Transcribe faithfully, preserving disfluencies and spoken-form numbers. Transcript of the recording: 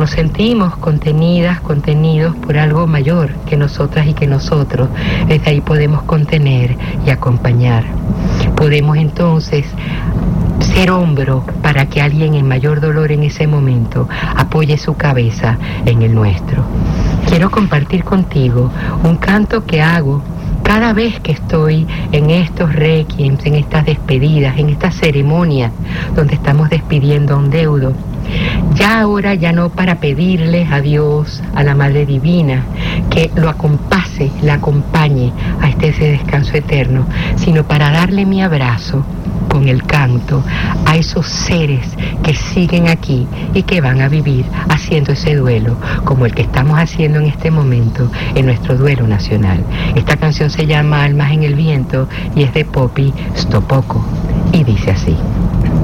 nos sentimos contenidas, contenidos por algo mayor que nosotras y que nosotros, desde ahí podemos contener y acompañar. Podemos entonces ser hombro para que alguien en mayor dolor en ese momento apoye su cabeza en el nuestro. Quiero compartir contigo un canto que hago cada vez que estoy en estos requiems, en estas despedidas, en estas ceremonias donde estamos despidiendo a un deudo. Ya ahora, ya no para pedirles a Dios, a la Madre Divina, que lo acompase, la acompañe a este ese descanso eterno, sino para darle mi abrazo con el canto a esos seres que siguen aquí y que van a vivir haciendo ese duelo, como el que estamos haciendo en este momento en nuestro duelo nacional. Esta canción se llama Almas en el Viento y es de Poppy Stopoko y dice así.